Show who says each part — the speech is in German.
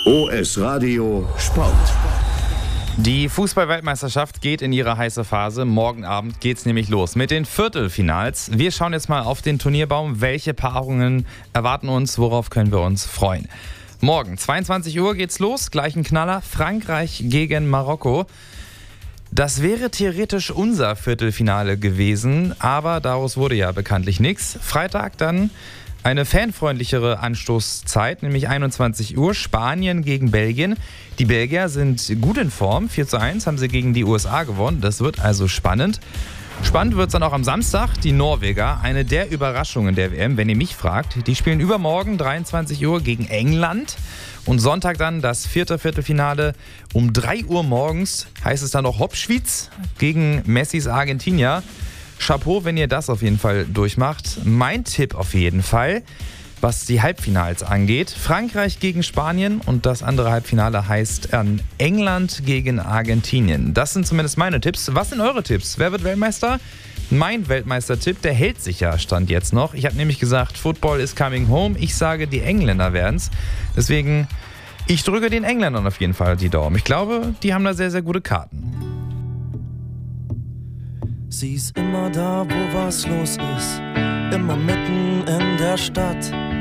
Speaker 1: OS Radio Sport.
Speaker 2: Die Fußball-Weltmeisterschaft geht in ihre heiße Phase. Morgen Abend geht's nämlich los mit den Viertelfinals. Wir schauen jetzt mal auf den Turnierbaum. Welche Paarungen erwarten uns? Worauf können wir uns freuen? Morgen, 22 Uhr geht's los. Gleich ein Knaller. Frankreich gegen Marokko. Das wäre theoretisch unser Viertelfinale gewesen, aber daraus wurde ja bekanntlich nichts. Freitag dann eine fanfreundlichere Anstoßzeit, nämlich 21 Uhr, Spanien gegen Belgien. Die Belgier sind gut in Form, 4:1 haben sie gegen die USA gewonnen, das wird also spannend. Spannend wird es dann auch am Samstag, die Norweger, eine der Überraschungen der WM, wenn ihr mich fragt. Die spielen übermorgen, 23 Uhr, gegen England. Und Sonntag dann das vierte Viertelfinale um 3 Uhr morgens, heißt es dann noch Hopschwitz gegen Messis Argentinier. Chapeau, wenn ihr das auf jeden Fall durchmacht. Mein Tipp auf jeden Fall, was die Halbfinals angeht. Frankreich gegen Spanien und das andere Halbfinale heißt England gegen Argentinien. Das sind zumindest meine Tipps. Was sind eure Tipps? Wer wird Weltmeister? Mein Weltmeistertipp, der hält sich ja Stand jetzt noch. Ich habe nämlich gesagt, Football is coming home. Ich sage, die Engländer werden's. Deswegen, ich drücke den Engländern auf jeden Fall die Daumen. Ich glaube, die haben da sehr, sehr gute Karten.
Speaker 3: Sie ist immer da, wo was los ist, immer mitten in der Stadt.